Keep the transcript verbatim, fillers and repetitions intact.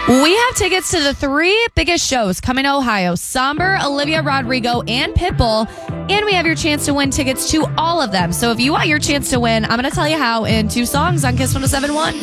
We have tickets to the three biggest shows coming to Ohio: Somber, Olivia Rodrigo, and Pitbull. And we have your chance to win tickets to all of them. So if you want your chance to win, I'm going to tell you how in two songs on Kiss one oh seven point one.